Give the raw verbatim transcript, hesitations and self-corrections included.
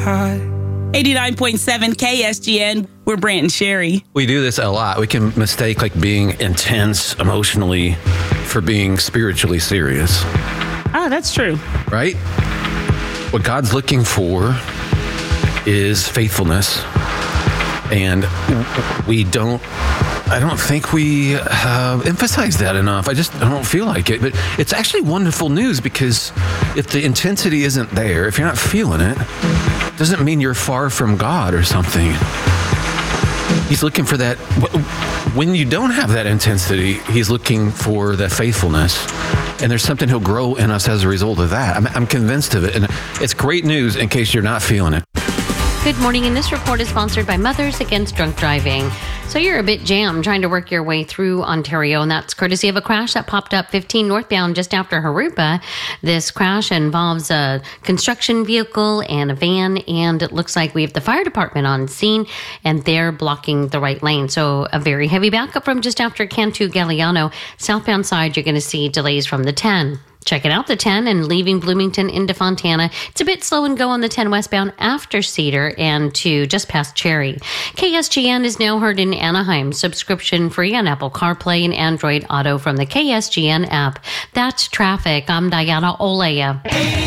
high. eighty-nine point seven K S G N. We're Brant and Sherry. We do this a lot. We can mistake like being intense emotionally for being spiritually serious. Oh, that's true. Right? What God's looking for is faithfulness. And we don't, I don't think we uh, emphasize that enough. I just I don't feel like it. But it's actually wonderful news, because if the intensity isn't there, if you're not feeling it, it doesn't mean you're far from God or something. He's looking for that. When you don't have that intensity, he's looking for that faithfulness. And there's something he'll grow in us as a result of that. I'm, I'm convinced of it. And it's great news in case you're not feeling it. Good morning, and this report is sponsored by Mothers Against Drunk Driving. So you're a bit jammed trying to work your way through Ontario, and that's courtesy of a crash that popped up fifteen northbound just after Harupa. This crash involves a construction vehicle and a van, and it looks like we have the fire department on scene, and they're blocking the right lane. So a very heavy backup from just after Cantu Galliano. Southbound side, you're going to see delays from the ten. Checking out the ten and leaving Bloomington into Fontana. It's a bit slow and go on the ten westbound after Cedar and to just past Cherry. K S G N is now heard in Anaheim, subscription free on Apple CarPlay and Android Auto from the K S G N app. That's traffic. I'm Diana Olea.